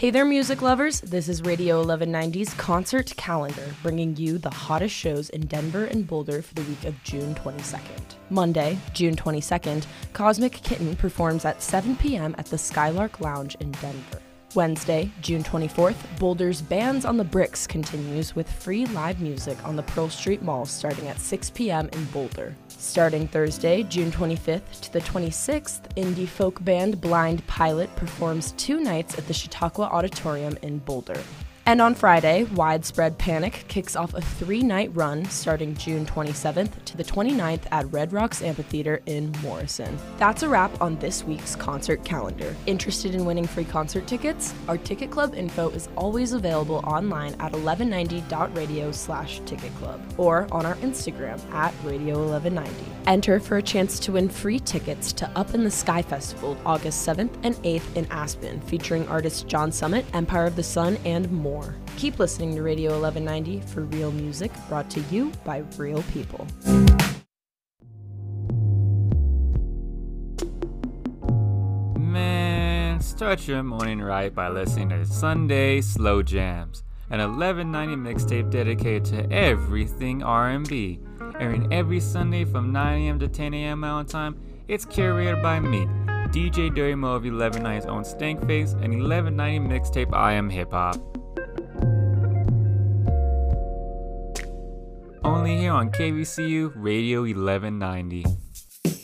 Hey there, music lovers. This is Radio 1190's concert calendar, bringing you the hottest shows in Denver and Boulder for the week of June 22nd. Monday, June 22nd, Cosmic Kitten performs at 7 p.m. at the Skylark Lounge in Denver. Wednesday, June 24th, Boulder's Bands on the Bricks continues with free live music on the Pearl Street Mall starting at 6 p.m. in Boulder. Starting Thursday, June 25th to the 26th, indie folk band Blind Pilot performs 2 nights at the Chautauqua Auditorium in Boulder. And on Friday, Widespread Panic kicks off a 3-night run starting June 27th to the 29th at Red Rocks Amphitheater in Morrison. That's a wrap on this week's concert calendar. Interested in winning free concert tickets? Our Ticket Club info is always available online at 1190.radio/Ticket Club or on our Instagram at Radio 1190. Enter for a chance to win free tickets to Up in the Sky Festival August 7th and 8th in Aspen, featuring artists John Summit, Empire of the Sun, and more. Keep listening to Radio 1190 for real music brought to you by real people. Man, start your morning right by listening to Sunday Slow Jams, an 1190 mixtape dedicated to everything R&B. Airing every Sunday from 9 a.m. to 10 a.m. Mountain Time, it's curated by me, DJ Dirty Mo of 1190's own Stankface and 1190 mixtape I Am Hip Hop. Only here on KVCU Radio 1190.